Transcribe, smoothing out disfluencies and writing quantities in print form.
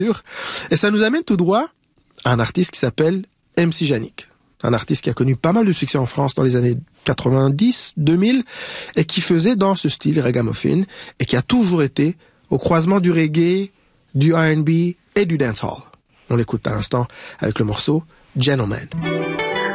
Et ça nous amène tout droit à un artiste qui s'appelle MC Janick. Un artiste qui a connu pas mal de succès en France dans les années 90, 2000, et qui faisait dans ce style ragamuffin, et qui a toujours été au croisement du reggae, du R&B et du dancehall. On l'écoute à l'instant avec le morceau Gentleman.